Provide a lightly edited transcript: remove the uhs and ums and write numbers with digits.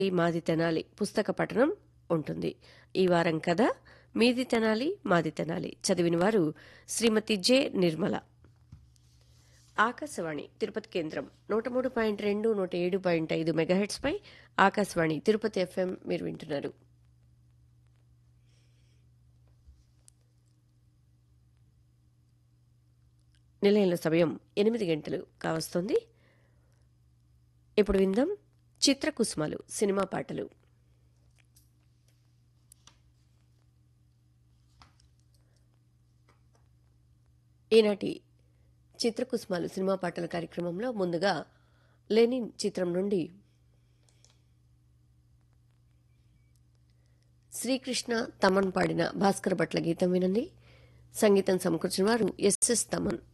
మాది తెనాలి పుస్తక పఠనం ఉంటుంది. ఈ వారం కథ మీది తెనాలి మాది తెనాలి చదివిన వారు శ్రీమతి జె నిర్మల. ఆకాశవాణి తిరుపతి కేంద్రం 103.2 107.5 మెగాహెట్స్ పై ఆకాశవాణి తిరుపతి ఎఫ్ఎం మీరు వింటున్నారు. నిలయంలో సమయం 8 గంటలు కావస్తోంది. ఇప్పుడు విందాం చిత్రకుసుమలు సినిమా పాటలు. ఈనాటి చిత్రకుసుమలు సినిమా పాటల కార్యక్రమంలో ముందుగా లెనిన్ చిత్రం నుండి శ్రీకృష్ణ తమన్ పాడిన భాస్కర భట్ల గీతం వినండి. సంగీతం సమకూర్చిన వారు ఎస్ఎస్ తమన్.